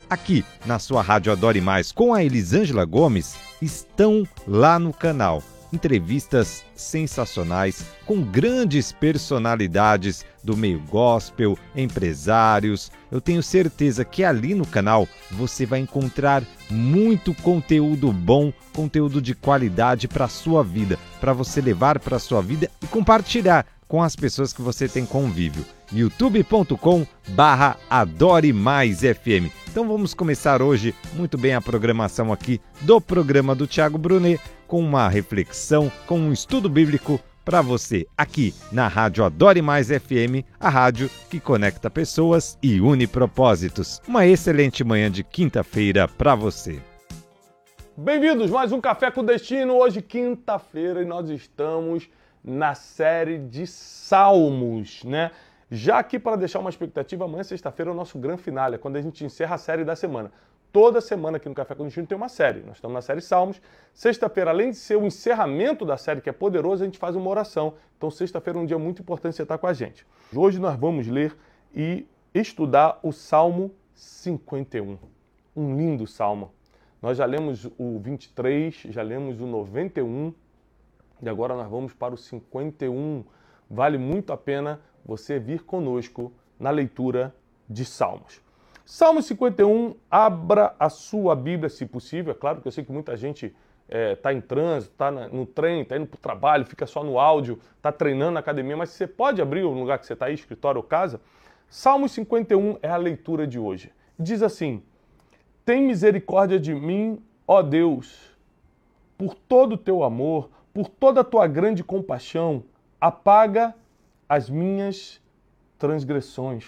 aqui na sua Rádio Adore Mais com a Elisângela Gomes estão lá no canal. Entrevistas sensacionais com grandes personalidades do meio gospel, empresários. Eu tenho certeza que ali no canal você vai encontrar muito conteúdo bom, conteúdo de qualidade para a sua vida, para você levar para a sua vida e compartilhar com as pessoas que você tem convívio. youtube.com/Adore Mais FM. Então vamos começar hoje muito bem a programação aqui do programa do Thiago Brunet, com uma reflexão, com um estudo bíblico para você aqui na Rádio Adore Mais FM, a rádio que conecta pessoas e une propósitos. Uma excelente manhã de quinta-feira para você. Bem-vindos, mais um Café com Destino, hoje quinta-feira e nós estamos na série de Salmos, né? Já aqui para deixar uma expectativa, amanhã sexta-feira é o nosso grande finale, é quando a gente encerra a série da semana. Toda semana aqui no Café com Destino tem uma série, nós estamos na série Salmos. Sexta-feira, além de ser o encerramento da série, que é poderoso, a gente faz uma oração. Então sexta-feira é um dia muito importante você estar com a gente. Hoje nós vamos ler e estudar o Salmo 51, um lindo salmo. Nós já lemos o 23, já lemos o 91, e agora nós vamos para o 51. Vale muito a pena você vir conosco na leitura de Salmos. Salmo 51, abra a sua Bíblia, se possível. É claro que eu sei que muita gente está em trânsito, está no trem, está indo para o trabalho, fica só no áudio, está treinando na academia, mas você pode abrir o lugar que você está aí, escritório ou casa. Salmo 51 é a leitura de hoje. Diz assim: tem misericórdia de mim, ó Deus, por todo o teu amor, por toda a tua grande compaixão, apaga as minhas transgressões.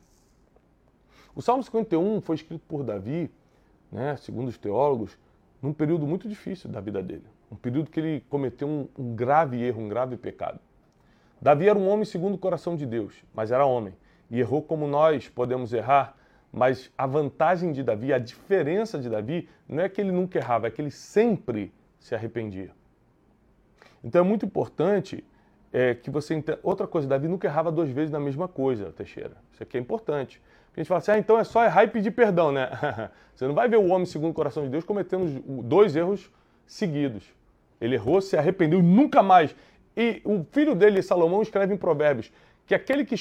O Salmo 51 foi escrito por Davi, né, segundo os teólogos, num período muito difícil da vida dele. Um período que ele cometeu um grave erro, um grave pecado. Davi era um homem segundo o coração de Deus, mas era homem. E errou como nós podemos errar, mas a vantagem de Davi, a diferença de Davi, não é que ele nunca errava, é que ele sempre se arrependia. Então é muito importante que você entenda. Outra coisa, Davi nunca errava duas vezes na mesma coisa, Teixeira. Isso aqui é importante. A gente fala assim, então é só errar e pedir perdão, né? Você não vai ver o homem segundo o coração de Deus cometendo dois erros seguidos. Ele errou, se arrependeu nunca mais. E o filho dele, Salomão, escreve em Provérbios que aquele que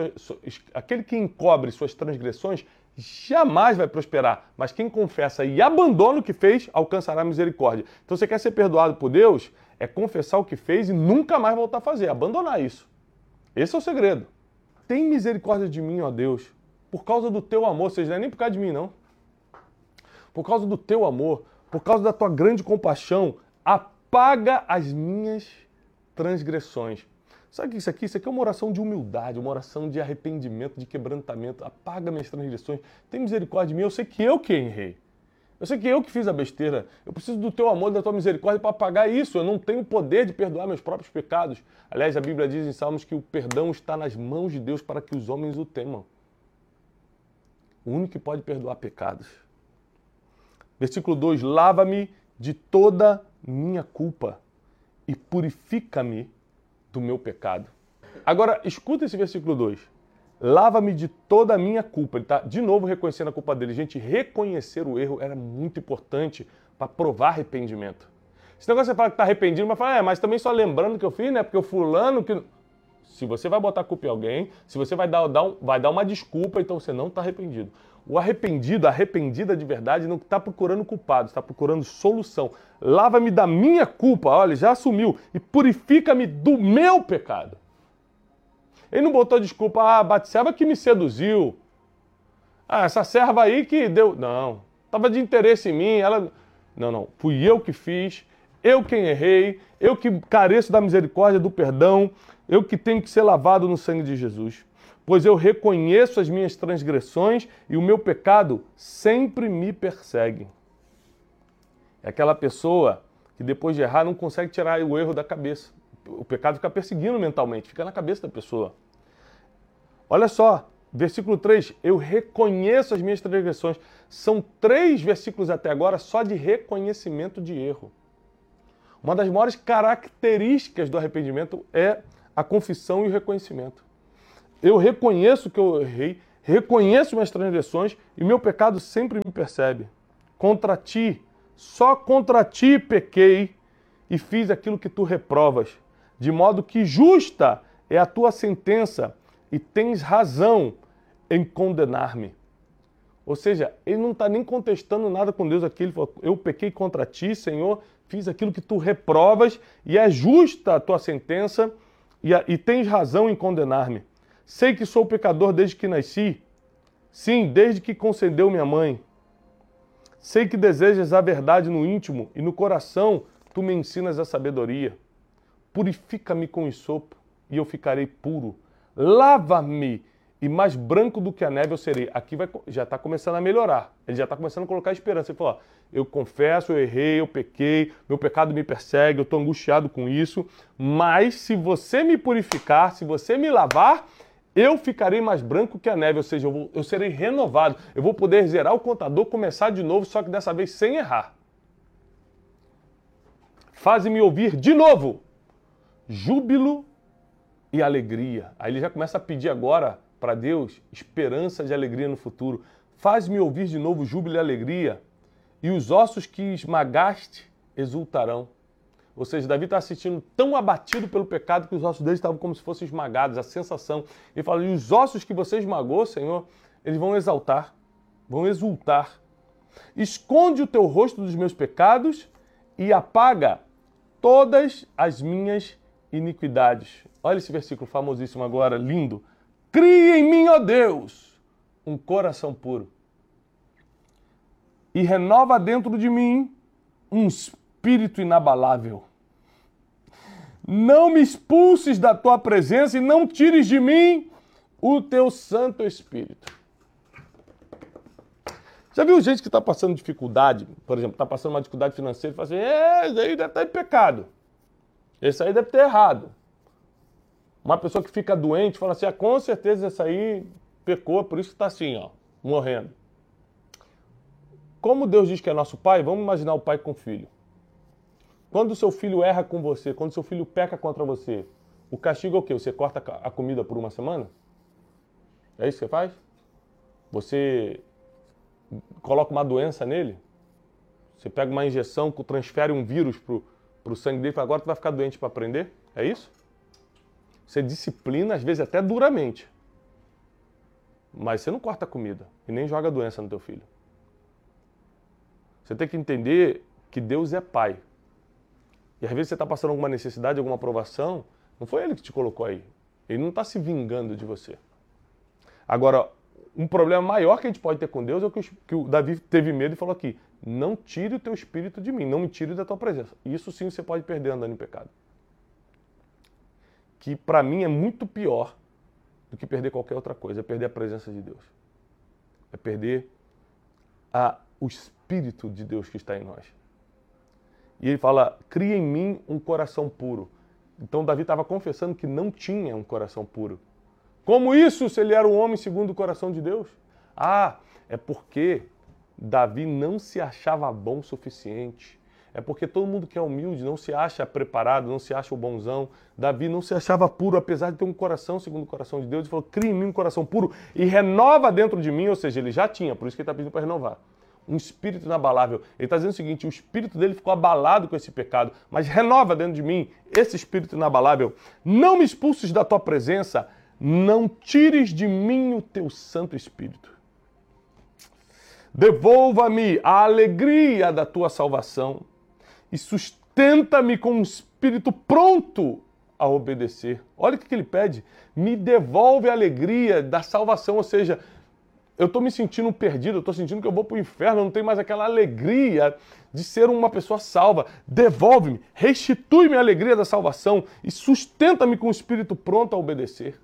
encobre suas transgressões jamais vai prosperar, mas quem confessa e abandona o que fez, alcançará misericórdia. Então você quer ser perdoado por Deus? É confessar o que fez e nunca mais voltar a fazer, abandonar isso. Esse é o segredo. Tem misericórdia de mim, ó Deus, por causa do teu amor, ou seja, não é nem por causa de mim, não. Por causa do teu amor, por causa da tua grande compaixão, apaga as minhas transgressões. Sabe o que é isso aqui? Isso aqui é uma oração de humildade, uma oração de arrependimento, de quebrantamento. Apaga minhas transgressões. Tem misericórdia de mim. Eu sei que eu que errei. Eu sei que eu que fiz a besteira. Eu preciso do teu amor, da tua misericórdia para apagar isso. Eu não tenho o poder de perdoar meus próprios pecados. Aliás, a Bíblia diz em Salmos que o perdão está nas mãos de Deus para que os homens o temam. O único que pode perdoar pecados. Versículo 2. Lava-me de toda minha culpa e purifica-me do meu pecado. Agora, escuta esse versículo 2. Lava-me de toda a minha culpa. Ele está de novo reconhecendo a culpa dele. Gente, reconhecer o erro era muito importante para provar arrependimento. Esse negócio você fala que está arrependido, mas fala, mas também só lembrando que eu fiz, né? Porque o fulano que... Se você vai botar a culpa em alguém, se você vai dar uma desculpa, então você não está arrependido. O arrependido, a arrependida de verdade, não está procurando culpado, está procurando solução. Lava-me da minha culpa, olha, já assumiu, e purifica-me do meu pecado. Ele não botou desculpa, Batseba que me seduziu. Essa serva aí que deu... Não, estava de interesse em mim, ela... Não, fui eu que fiz, eu quem errei, eu que careço da misericórdia, do perdão, eu que tenho que ser lavado no sangue de Jesus. Pois eu reconheço as minhas transgressões e o meu pecado sempre me persegue. É aquela pessoa que depois de errar não consegue tirar o erro da cabeça. O pecado fica perseguindo mentalmente, fica na cabeça da pessoa. Olha só, versículo 3, eu reconheço as minhas transgressões. São 3 versículos até agora só de reconhecimento de erro. Uma das maiores características do arrependimento é a confissão e o reconhecimento. Eu reconheço que eu errei, reconheço minhas transgressões e meu pecado sempre me persegue. Contra ti, só contra ti pequei e fiz aquilo que tu reprovas, de modo que justa é a tua sentença e tens razão em condenar-me. Ou seja, ele não está nem contestando nada com Deus aqui. Ele falou, eu pequei contra ti, Senhor, fiz aquilo que tu reprovas e é justa a tua sentença e tens razão em condenar-me. Sei que sou pecador desde que nasci, sim, desde que concebeu minha mãe. Sei que desejas a verdade no íntimo e no coração tu me ensinas a sabedoria. Purifica-me com hisopo e eu ficarei puro. Lava-me e mais branco do que a neve eu serei. Aqui já está começando a melhorar. Ele já está começando a colocar esperança. Ele falou, ó, eu confesso, eu errei, eu pequei, meu pecado me persegue, eu estou angustiado com isso. Mas se você me purificar, se você me lavar, eu ficarei mais branco que a neve. Ou seja, eu serei renovado. Eu vou poder zerar o contador, começar de novo, só que dessa vez sem errar. Faze-me ouvir de novo júbilo e alegria. Aí ele já começa a pedir agora para Deus esperança de alegria no futuro. Faz-me ouvir de novo júbilo e alegria, e os ossos que esmagaste exultarão. Ou seja, Davi está se sentindo tão abatido pelo pecado que os ossos dele estavam como se fossem esmagados, a sensação. Ele fala, e os ossos que você esmagou, Senhor, eles vão exaltar, vão exultar. Esconde o teu rosto dos meus pecados e apaga todas as minhas iniquidades. Olha esse versículo famosíssimo agora, lindo. Cria em mim, ó Deus, um coração puro. E renova dentro de mim um espírito inabalável. Não me expulses da tua presença e não tires de mim o teu Santo Espírito. Já viu gente que está passando dificuldade, por exemplo, está passando uma dificuldade financeira e fala assim, esse aí deve estar em pecado. Esse aí deve ter errado. Uma pessoa que fica doente fala assim, com certeza esse aí pecou, por isso que está assim, ó, morrendo. Como Deus diz que é nosso pai, vamos imaginar o pai com o filho. Quando o seu filho erra com você, quando o seu filho peca contra você, o castigo é o quê? Você corta a comida por uma semana? É isso que você faz? Você coloca uma doença nele? Você pega uma injeção, transfere um vírus pro sangue dele e fala, agora tu vai ficar doente para aprender? É isso? Você disciplina, às vezes até duramente. Mas você não corta a comida e nem joga a doença no teu filho. Você tem que entender que Deus é pai. E às vezes você está passando alguma necessidade, alguma aprovação, não foi ele que te colocou aí. Ele não está se vingando de você. Agora, um problema maior que a gente pode ter com Deus é o que o Davi teve medo e falou aqui, não tire o teu espírito de mim, não me tire da tua presença. Isso sim você pode perder andando em pecado. Que para mim é muito pior do que perder qualquer outra coisa, é perder a presença de Deus. É perder o Espírito de Deus que está em nós. E ele fala, cria em mim um coração puro. Então Davi estava confessando que não tinha um coração puro. Como isso, se ele era um homem segundo o coração de Deus? É porque Davi não se achava bom o suficiente. É porque todo mundo que é humilde não se acha preparado, não se acha o bonzão. Davi não se achava puro, apesar de ter um coração segundo o coração de Deus. Ele falou, cria em mim um coração puro e renova dentro de mim. Ou seja, ele já tinha, por isso que ele está pedindo para renovar. Um espírito inabalável. Ele está dizendo o seguinte, o espírito dele ficou abalado com esse pecado, mas renova dentro de mim esse espírito inabalável. Não me expulses da tua presença, não tires de mim o teu Santo Espírito. Devolva-me a alegria da tua salvação e sustenta-me com um espírito pronto a obedecer. Olha o que ele pede. Me devolve a alegria da salvação, ou seja, eu estou me sentindo perdido, eu estou sentindo que eu vou para o inferno, eu não tenho mais aquela alegria de ser uma pessoa salva. Devolve-me, restitui-me a alegria da salvação e sustenta-me com o espírito pronto a obedecer.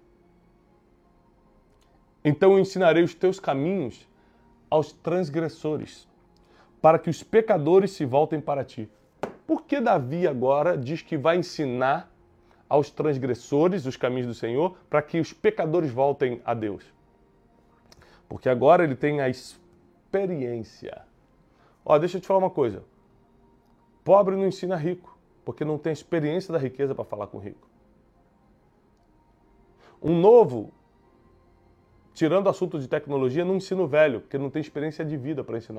Então eu ensinarei os teus caminhos aos transgressores, para que os pecadores se voltem para ti. Por que Davi agora diz que vai ensinar aos transgressores os caminhos do Senhor, para que os pecadores voltem a Deus? Porque agora ele tem a experiência. Deixa eu te falar uma coisa. Pobre não ensina rico, porque não tem a experiência da riqueza para falar com o rico. Um novo tirando o assunto de tecnologia, no ensino velho, porque não tem experiência de vida para ensinar.